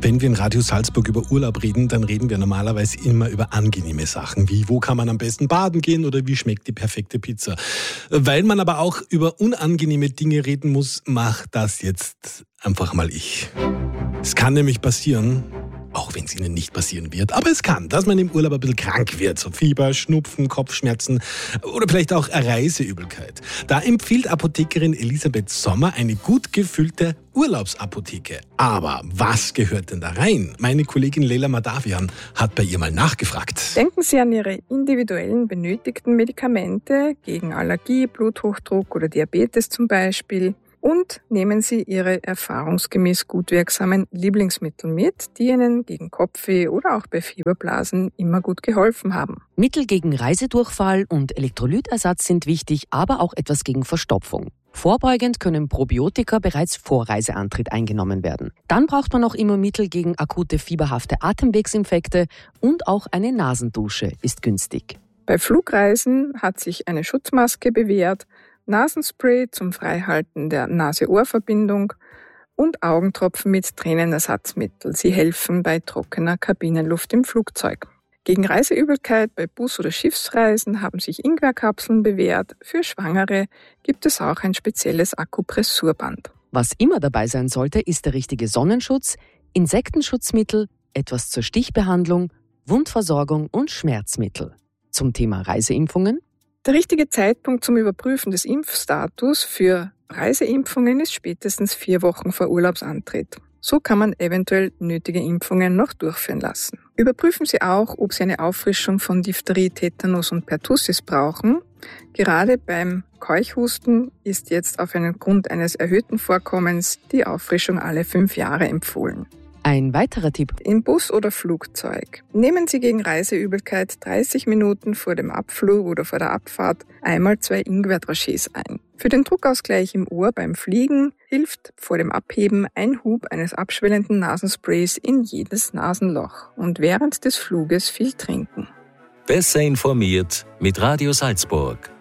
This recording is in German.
Wenn wir in Radio Salzburg über Urlaub reden, dann reden wir normalerweise immer über angenehme Sachen, wie wo kann man am besten baden gehen oder wie schmeckt die perfekte Pizza. Weil man aber auch über unangenehme Dinge reden muss, mach das jetzt einfach mal ich. Es kann nämlich passieren, auch wenn es Ihnen nicht passieren wird, aber es kann, dass man im Urlaub ein bisschen krank wird, so Fieber, Schnupfen, Kopfschmerzen oder vielleicht auch eine Reiseübelkeit. Da empfiehlt Apothekerin Elisabeth Sommer eine gut gefüllte Urlaubsapotheke. Aber was gehört denn da rein? Meine Kollegin Leila Madavian hat bei ihr mal nachgefragt. Denken Sie an Ihre individuellen benötigten Medikamente gegen Allergie, Bluthochdruck oder Diabetes zum Beispiel. Und nehmen Sie Ihre erfahrungsgemäß gut wirksamen Lieblingsmittel mit, die Ihnen gegen Kopfweh oder auch bei Fieberblasen immer gut geholfen haben. Mittel gegen Reisedurchfall und Elektrolytersatz sind wichtig, aber auch etwas gegen Verstopfung. Vorbeugend können Probiotika bereits vor Reiseantritt eingenommen werden. Dann braucht man auch immer Mittel gegen akute fieberhafte Atemwegsinfekte und auch eine Nasendusche ist günstig. Bei Flugreisen hat sich eine Schutzmaske bewährt, Nasenspray zum Freihalten der Nase-Ohr-Verbindung und Augentropfen mit Tränenersatzmittel. Sie helfen bei trockener Kabinenluft im Flugzeug. Gegen Reiseübelkeit bei Bus- oder Schiffsreisen haben sich Ingwerkapseln bewährt. Für Schwangere gibt es auch ein spezielles Akupressurband. Was immer dabei sein sollte, ist der richtige Sonnenschutz, Insektenschutzmittel, etwas zur Stichbehandlung, Wundversorgung und Schmerzmittel. Zum Thema Reiseimpfungen. Der richtige Zeitpunkt zum Überprüfen des Impfstatus für Reiseimpfungen ist spätestens 4 Wochen vor Urlaubsantritt. So kann man eventuell nötige Impfungen noch durchführen lassen. Überprüfen Sie auch, ob Sie eine Auffrischung von Diphtherie, Tetanus und Pertussis brauchen. Gerade beim Keuchhusten ist jetzt auf einen Grund eines erhöhten Vorkommens die Auffrischung alle 5 Jahre empfohlen. Ein weiterer Tipp. Im Bus oder Flugzeug. Nehmen Sie gegen Reiseübelkeit 30 Minuten vor dem Abflug oder vor der Abfahrt einmal 2 Ingwer-Dragés ein. Für den Druckausgleich im Ohr beim Fliegen hilft vor dem Abheben ein Hub eines abschwellenden Nasensprays in jedes Nasenloch und während des Fluges viel trinken. Besser informiert mit Radio Salzburg.